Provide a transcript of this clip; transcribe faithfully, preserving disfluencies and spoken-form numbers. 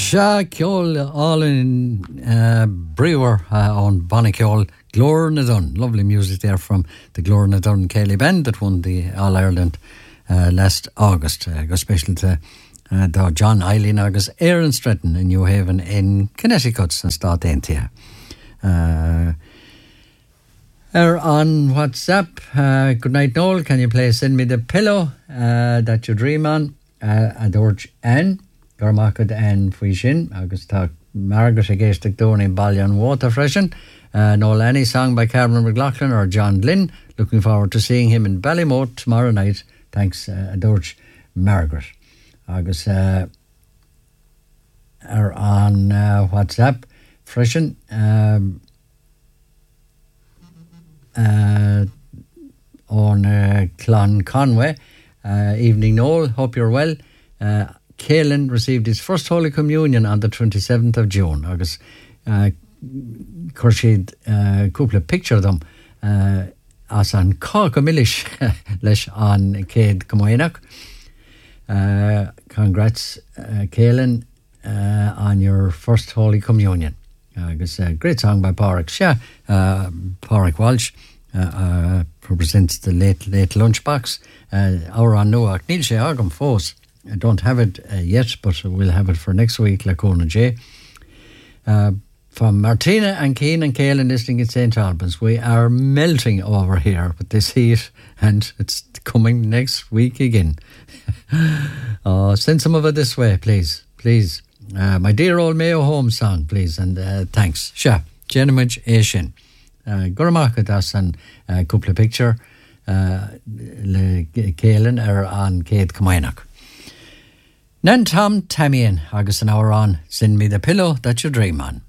Sha Ceol all in uh, Brewer uh, on Bonniceol, Glór na Dun. Lovely music there from the Glór na Dun Céilí band that won the All Ireland uh, last August. Uh, go special to uh, the John Eileen agus Aaron Stretton in New Haven in Connecticut since start Aintia. Uh Er on WhatsApp, uh, good night Noel, can you please send me the pillow uh, that you dream on? Uh, Adorj Anne. Gormakad and Fuishin, August talk Margaret against the Donny Ballion Water Freshen. Uh, Noel Annie song by Cameron McLaughlin or John Glynn. Looking forward to seeing him in Ballymote tomorrow night. Thanks, uh, Adorj Margaret. August uh, are on uh, WhatsApp. Freshen. Um, uh, on uh, Clon Conway. Uh, evening Noel, hope you're well. Uh, Caelan received his first Holy Communion on the twenty-seventh of June. August uh, Kurshid uh, couple picture of them uh, as an Caucamilish lesh on Cade Camoinach. Uh, congrats, uh, Caelan, uh, on your first Holy Communion. August a uh, great song by Pádraig Shea, uh, Pádraig Walsh, uh, uh, represents the late late lunchbox. Uh, our on Noach Neil Shea Agam Fos. I don't have it uh, yet, but we'll have it for next week, Lacona J. Uh, from Martina and Keane and Caelan listening in Saint Albans, we are melting over here with this heat, and it's coming next week again. uh, send some of it this way, please, please. Uh, my dear old Mayo Home song, please, and uh, thanks. Sha, Jenimage Asian. Gurmaka das an couple picture, le Caelan er on Cade Camoinach. Nan Tom Tamian, agus an hour on, send me the pillow that you dream on.